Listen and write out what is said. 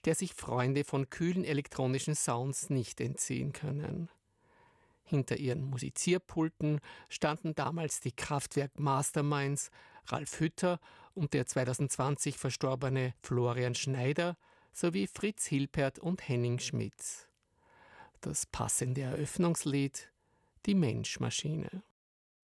der sich Freunde von kühlen elektronischen Sounds nicht entziehen können. Hinter ihren Musizierpulten standen damals die Kraftwerk-Masterminds Ralf Hütter und der 2020 verstorbene Florian Schneider sowie Fritz Hilpert und Henning Schmitz. Das passende Eröffnungslied: Die Mensch-Maschine.